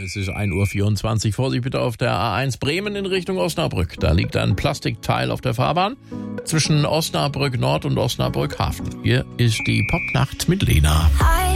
Es ist 1:24 Uhr. Vorsicht bitte auf der A1 Bremen in Richtung Osnabrück. Da liegt ein Plastikteil auf der Fahrbahn zwischen Osnabrück Nord und Osnabrück Hafen. Hier ist die Popnacht mit Lena.